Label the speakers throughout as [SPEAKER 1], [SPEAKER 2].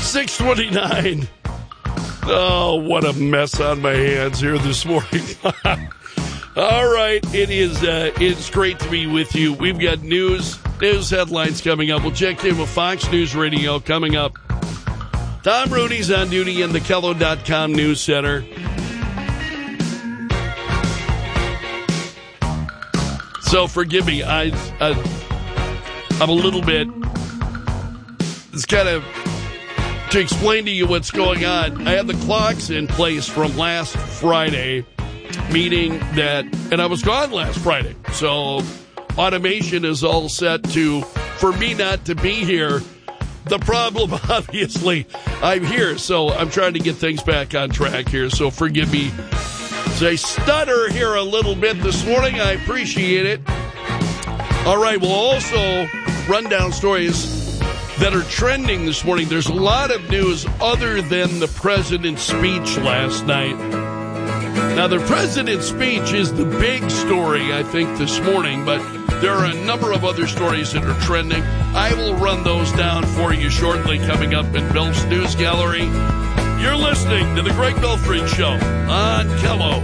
[SPEAKER 1] 6:29. Oh, what a mess on my hands here this morning. All right, it's great to be with you. We've got news headlines coming up. We'll check in with Fox News Radio coming up. Tom Rooney's on duty in the Kello.com News Center. So forgive me, I'm a little bit. It's kind of to explain to you what's going on. I had the clocks in place from last Friday, meaning that, and I was gone last Friday. So automation is all set for me not to be here. The problem, obviously, I'm here, so I'm trying to get things back on track here. So forgive me. So I stutter here a little bit this morning. I appreciate it. All right, we'll also run down stories that are trending this morning. There's a lot of news other than the president's speech last night. Now, the president's speech is the big story, I think, this morning, but there are a number of other stories that are trending. I will run those down for you shortly, coming up in Bill's News Gallery. You're listening to The Greg Belfrage Show on Kello.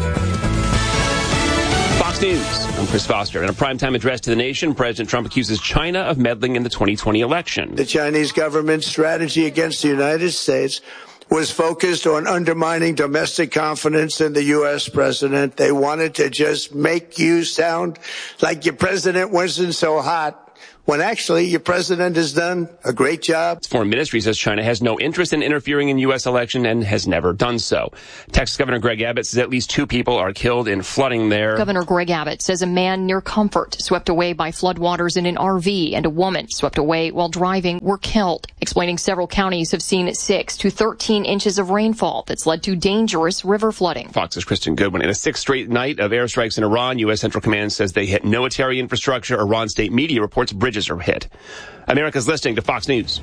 [SPEAKER 2] Fox News. I'm Chris Foster. In a primetime address to the nation, President Trump accuses China of meddling in the 2020 election.
[SPEAKER 3] The Chinese government's strategy against the United States was focused on undermining domestic confidence in the U.S. president. They wanted to just make you sound like your president wasn't so hot, when actually your president has done a great job.
[SPEAKER 2] Foreign Ministry says China has no interest in interfering in U.S. election and has never done so. Texas Governor Greg Abbott says at least 2 people are killed in flooding there.
[SPEAKER 4] Governor Greg Abbott says a man near Comfort swept away by floodwaters in an RV and a woman swept away while driving were killed, explaining several counties have seen 6 to 13 inches of rainfall that's led to dangerous river flooding.
[SPEAKER 2] Fox's Kristen Goodwin. In a 6th straight night of airstrikes in Iran, U.S. Central Command says they hit military infrastructure. Iran state media reports bridges are hit. America's listening to Fox News.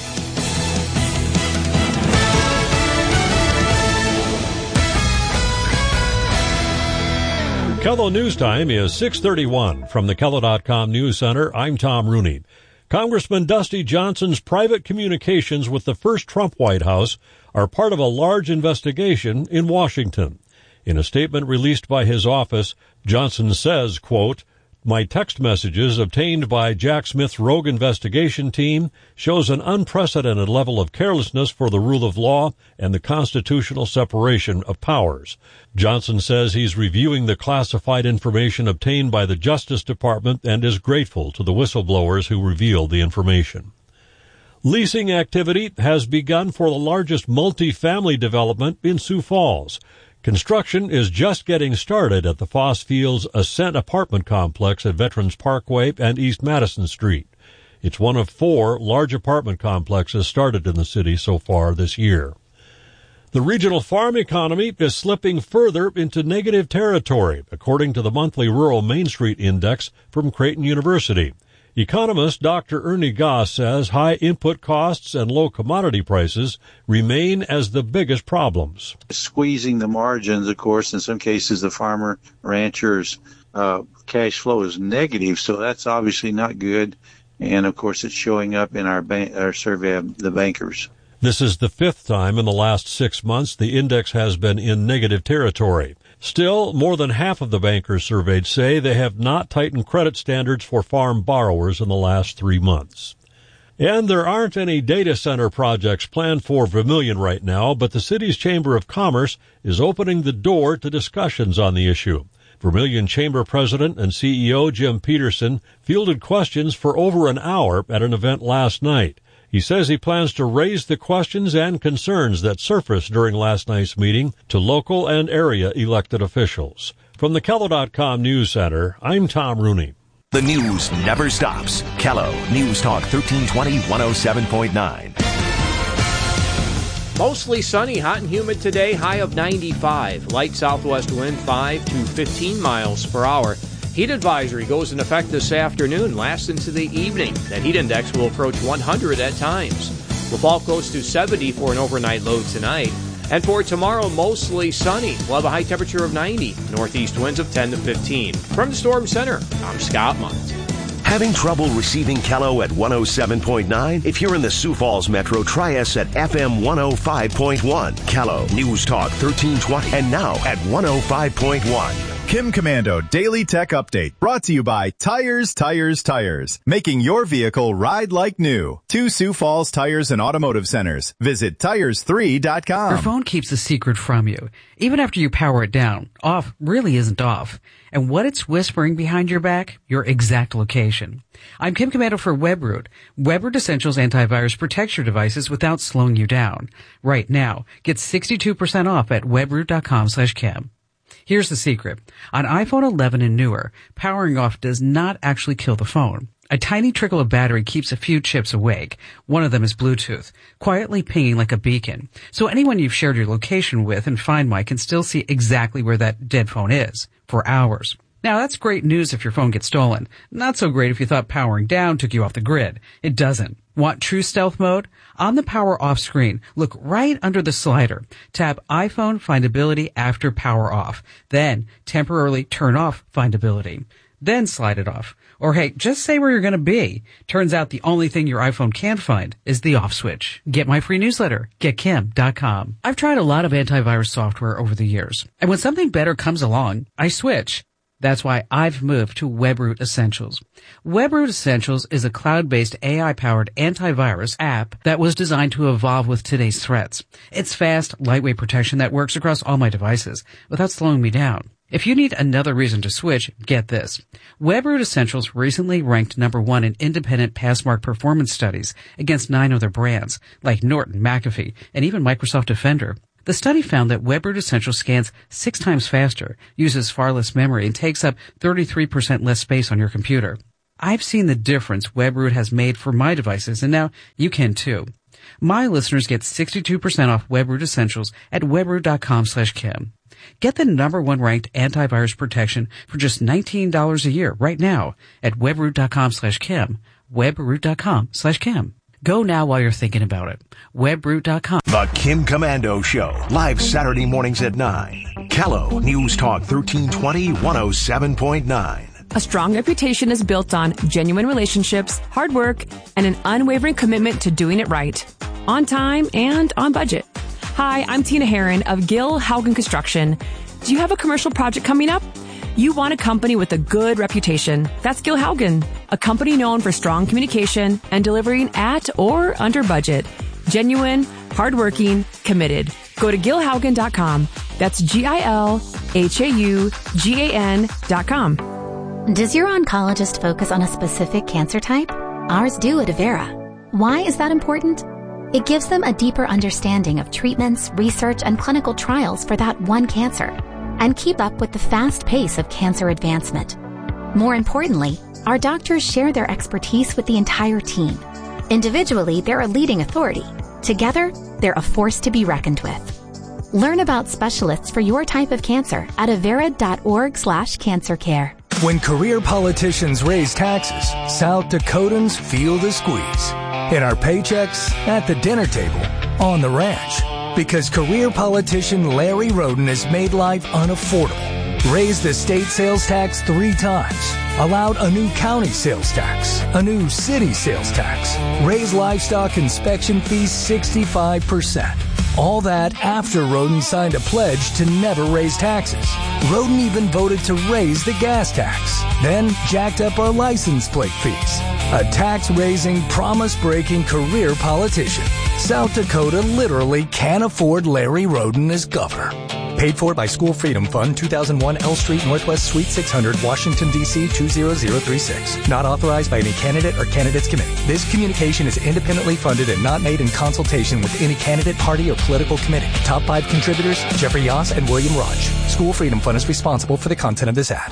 [SPEAKER 5] Kello News Time is 6:31. From the Kello.com News Center, I'm Tom Rooney. Congressman Dusty Johnson's private communications with the first Trump White House are part of a large investigation in Washington. In a statement released by his office, Johnson says, quote, "My text messages obtained by Jack Smith's Rogue investigation team shows an unprecedented level of carelessness for the rule of law and the constitutional separation of powers." Johnson says he's reviewing the classified information obtained by the Justice Department and is grateful to the whistleblowers who revealed the information. Leasing activity has begun for the largest multifamily development in Sioux Falls. Construction is just getting started at the Foss Fields Ascent apartment complex at Veterans Parkway and East Madison Street. It's one of 4 large apartment complexes started in the city so far this year. The regional farm economy is slipping further into negative territory, according to the monthly Rural Main Street Index from Creighton University. Economist Dr. Ernie Goss says high input costs and low commodity prices remain as the biggest problems.
[SPEAKER 6] Squeezing the margins, of course, in some cases the farmer, ranchers' cash flow is negative, so that's obviously not good. And, of course, it's showing up in our survey of the bankers.
[SPEAKER 5] This is the 5th time in the last 6 months the index has been in negative territory. Still, more than half of the bankers surveyed say they have not tightened credit standards for farm borrowers in the last 3 months. And there aren't any data center projects planned for Vermilion right now, but the city's Chamber of Commerce is opening the door to discussions on the issue. Vermilion Chamber President and CEO Jim Peterson fielded questions for over an hour at an event last night. He says he plans to raise the questions and concerns that surfaced during last night's meeting to local and area elected officials. From the Kello.com News Center, I'm Tom Rooney.
[SPEAKER 7] The news never stops. Kello News Talk 1320 107.9.
[SPEAKER 8] Mostly sunny, hot and humid today, high of 95. Light southwest wind 5 to 15 miles per hour. Heat advisory goes in effect this afternoon, lasts into the evening. That heat index will approach 100 at times. The fall goes to 70 for an overnight low tonight. And for tomorrow, mostly sunny. We'll have a high temperature of 90. Northeast winds of 10 to 15. From the Storm Center, I'm Scott Mott.
[SPEAKER 7] Having trouble receiving Kello at 107.9? If you're in the Sioux Falls Metro, try us at FM 105.1. Kello News Talk 1320 and now at 105.1.
[SPEAKER 9] Kim Commando Daily Tech Update, brought to you by Tires, making your vehicle ride like new. 2 Sioux Falls Tires and Automotive Centers. Visit tires3.com.
[SPEAKER 10] Your phone keeps a secret from you. Even after you power it down, off really isn't off. And what it's whispering behind your back? Your exact location. I'm Kim Commando for WebRoot. WebRoot Essentials Antivirus protects your devices without slowing you down. Right now, get 62% off at webroot.com/Kim. Here's the secret. On iPhone 11 and newer, powering off does not actually kill the phone. A tiny trickle of battery keeps a few chips awake. One of them is Bluetooth, quietly pinging like a beacon. So anyone you've shared your location with in Find My can still see exactly where that dead phone is for hours. Now, that's great news if your phone gets stolen. Not so great if you thought powering down took you off the grid. It doesn't. Want true stealth mode? On the power off screen, look right under the slider. Tap iPhone findability after power off. Then temporarily turn off findability. Then slide it off. Or hey, just say where you're going to be. Turns out the only thing your iPhone can't find is the off switch. Get my free newsletter, getkim.com. I've tried a lot of antivirus software over the years. And when something better comes along, I switch. That's why I've moved to WebRoot Essentials. WebRoot Essentials is a cloud-based AI-powered antivirus app that was designed to evolve with today's threats. It's fast, lightweight protection that works across all my devices without slowing me down. If you need another reason to switch, get this. WebRoot Essentials recently ranked #1 in independent Passmark performance studies against 9 other brands, like Norton, McAfee, and even Microsoft Defender. The study found that WebRoot Essentials scans 6 times faster, uses far less memory, and takes up 33% less space on your computer. I've seen the difference WebRoot has made for my devices, and now you can too. My listeners get 62% off WebRoot Essentials at webroot.com/Kim. Get the #1 ranked antivirus protection for just $19 a year right now at webroot.com/Kim. webroot.com/Kim. Go now while you're thinking about it. webroot.com.
[SPEAKER 7] The Kim Commando Show, live Saturday mornings at 9. Kello News Talk 1320 107.9.
[SPEAKER 11] A strong reputation is built on genuine relationships, hard work, and an unwavering commitment to doing it right. On time and on budget. Hi, I'm Tina Herron of Gil Haugen Construction. Do you have a commercial project coming up? You want a company with a good reputation. That's Gil Haugen, a company known for strong communication and delivering at or under budget. Genuine, hardworking, committed. Go to gilhaugen.com. That's GILHAUGAN.com.
[SPEAKER 12] Does your oncologist focus on a specific cancer type? Ours do at Avera. Why is that important? It gives them a deeper understanding of treatments, research, and clinical trials for that one cancer, and keep up with the fast pace of cancer advancement. More importantly, our doctors share their expertise with the entire team. Individually, they're a leading authority. Together, they're a force to be reckoned with. Learn about specialists for your type of cancer at avera.org/cancercare.
[SPEAKER 13] When career politicians raise taxes, South Dakotans feel the squeeze. In our paychecks, at the dinner table, on the ranch. Because career politician Larry Roden has made life unaffordable. Raised the state sales tax 3 times. Allowed a new county sales tax. A new city sales tax. Raised livestock inspection fees 65%. All that after Roden signed a pledge to never raise taxes. Roden even voted to raise the gas tax. Then jacked up our license plate fees. A tax-raising, promise-breaking career politician. South Dakota literally can't afford Larry Roden as governor. Paid for by School Freedom Fund, 2001 L Street Northwest Suite 600, Washington, D.C. 20036. Not authorized by any candidate or candidates committee. This communication is independently funded and not made in consultation with any candidate, party, or political committee. Top 5 contributors, Jeffrey Yoss and William Raj. School Freedom Fund is responsible for the content of this ad.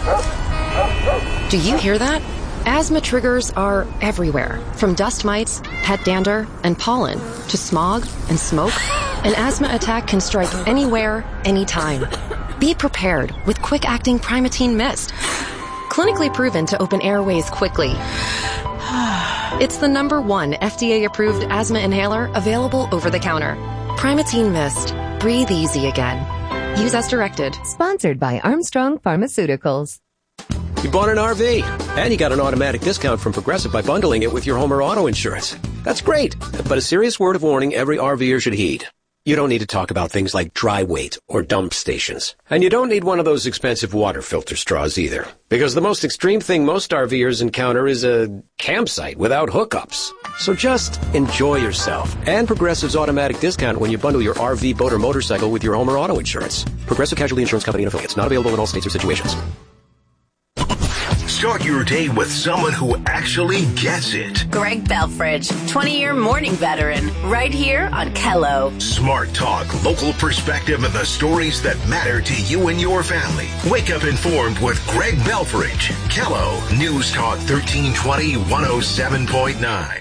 [SPEAKER 14] Do you hear that? Asthma triggers are everywhere, from dust mites, pet dander, and pollen, to smog and smoke. An asthma attack can strike anywhere, anytime. Be prepared with quick-acting Primatene Mist. Clinically proven to open airways quickly. It's the #1 FDA-approved asthma inhaler available over the counter. Primatene Mist. Breathe easy again. Use as directed.
[SPEAKER 15] Sponsored by Armstrong Pharmaceuticals. You bought an RV, and you got an automatic discount from Progressive by bundling it with your home or auto insurance. That's great, but a serious word of warning every RVer should heed. You don't need to talk about things like dry weight or dump stations. And you don't need one of those expensive water filter straws either. Because the most extreme thing most RVers encounter is a campsite without hookups. So just enjoy yourself and Progressive's automatic discount when you bundle your RV, boat, or motorcycle with your home or auto insurance. Progressive Casualty Insurance Company and affiliates. Not available in all states or situations.
[SPEAKER 7] Start your day with someone who actually gets it.
[SPEAKER 16] Greg Belfridge, 20-year morning veteran, right here on Kello.
[SPEAKER 7] Smart talk, local perspective, and the stories that matter to you and your family. Wake up informed with Greg Belfridge. Kello, News Talk 1320, 107.9.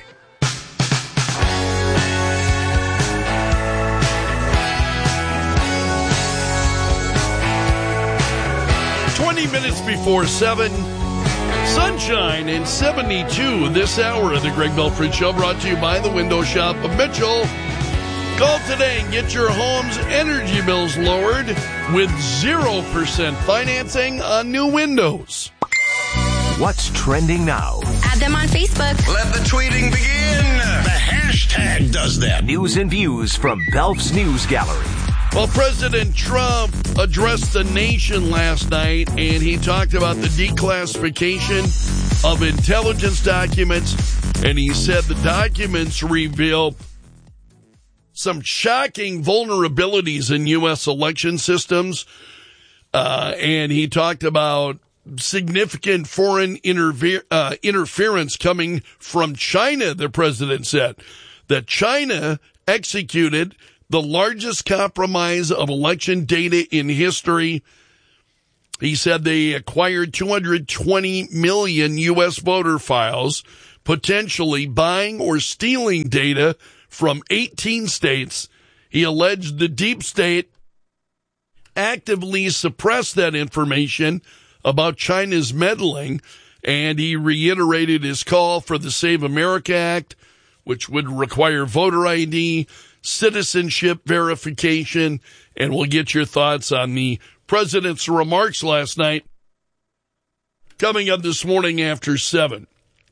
[SPEAKER 1] 20 minutes before 7, sunshine and 72 this hour of the Greg Belfridge Show, brought to you by the Window Shop of Mitchell. Call today and get your home's energy bills lowered with 0% financing on new windows.
[SPEAKER 7] What's trending now?
[SPEAKER 16] Add them on Facebook.
[SPEAKER 7] Let the tweeting begin. The hashtag does that. News and views from Belf's News Gallery.
[SPEAKER 1] Well, President Trump addressed the nation last night, and he talked about the declassification of intelligence documents, and he said the documents reveal some shocking vulnerabilities in U.S. election systems, and he talked about significant foreign interference coming from China, the president said, that China executed the largest compromise of election data in history. He said they acquired 220 million U.S. voter files, potentially buying or stealing data from 18 states. He alleged the deep state actively suppressed that information about China's meddling, and he reiterated his call for the Save America Act, which would require voter ID, citizenship verification, and we'll get your thoughts on the president's remarks last night coming up this morning after 7.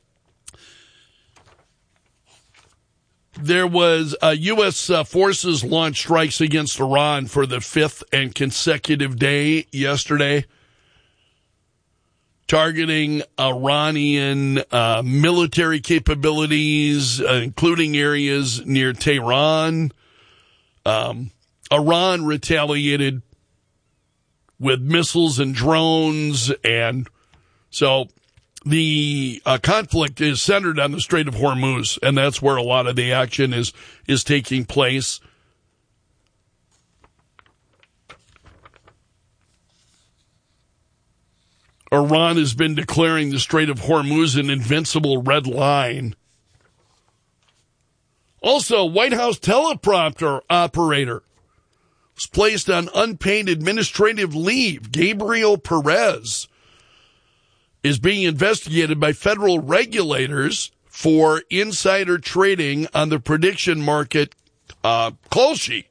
[SPEAKER 1] There was U.S. forces launched strikes against Iran for the 5th and consecutive day yesterday, targeting Iranian military capabilities, including areas near Tehran. Iran retaliated with missiles and drones, and so the conflict is centered on the Strait of Hormuz, and that's where a lot of the action is taking place. Iran has been declaring the Strait of Hormuz an invincible red line. Also, White House teleprompter operator was placed on unpaid administrative leave. Gabriel Perez is being investigated by federal regulators for insider trading on the prediction market, Kalshi.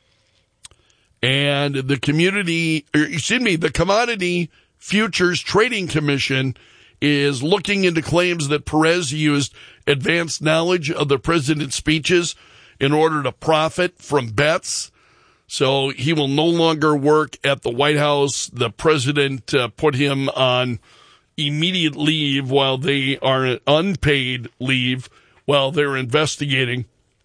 [SPEAKER 1] And the Commodity Futures Trading Commission is looking into claims that Perez used advanced knowledge of the president's speeches in order to profit from bets. So he will no longer work at the White House. The president put him on immediate leave while they are unpaid leave while they're investigating.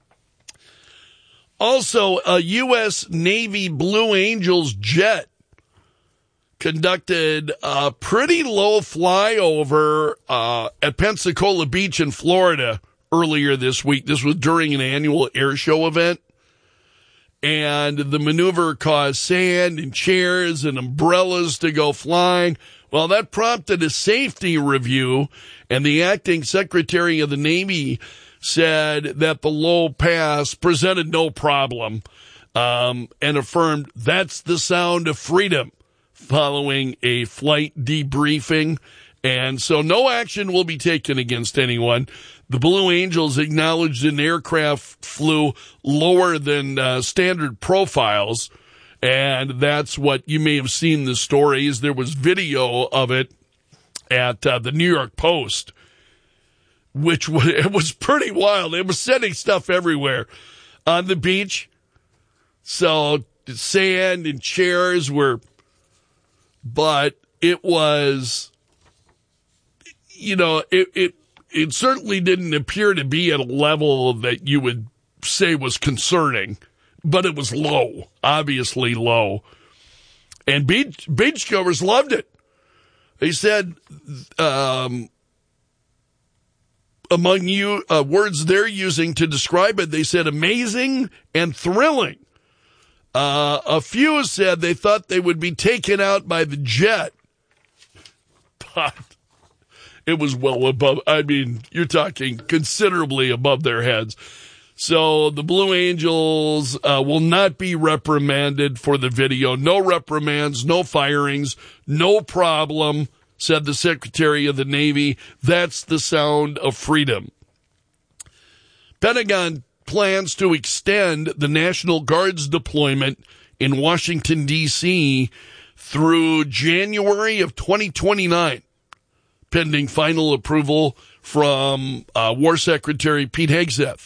[SPEAKER 1] Also, a U.S. Navy Blue Angels jet conducted a pretty low flyover at Pensacola Beach in Florida earlier this week. This was during an annual air show event. And the maneuver caused sand and chairs and umbrellas to go flying. Well, that prompted a safety review, and the acting secretary of the Navy said that the low pass presented no problem, and affirmed that's the sound of freedom following a flight debriefing. And so no action will be taken against anyone. The Blue Angels acknowledged an aircraft flew lower than standard profiles, and that's what you may have seen the stories. There was video of it, at the New York Post, which it was pretty wild. It was sending stuff everywhere on the beach. So sand and chairs but it was, it certainly didn't appear to be at a level that you would say was concerning, but it was low, obviously low. And beachgoers loved it. They said, among words they're using to describe it, they said amazing and thrilling. A few said they thought they would be taken out by the jet, but it was well above. I mean, you're talking considerably above their heads. So the Blue Angels will not be reprimanded for the video. No reprimands, no firings, no problem, said the Secretary of the Navy. That's the sound of freedom. Pentagon plans to extend the National Guard's deployment in Washington, D.C. through January of 2029, pending final approval from War Secretary Pete Hegseth.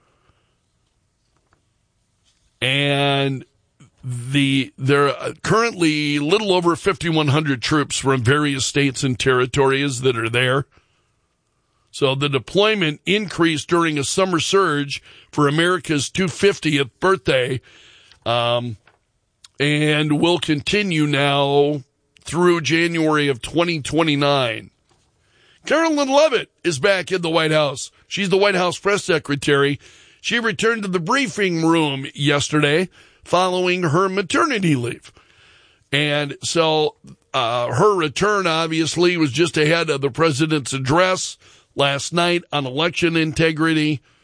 [SPEAKER 1] And there are currently a little over 5,100 troops from various states and territories that are there. So the deployment increased during a summer surge for America's 250th birthday, and will continue now through January of 2029. Carolyn Leavitt is back in the White House. She's the White House press secretary. She returned to the briefing room yesterday following her maternity leave. And so her return obviously was just ahead of the president's address last night on election integrity.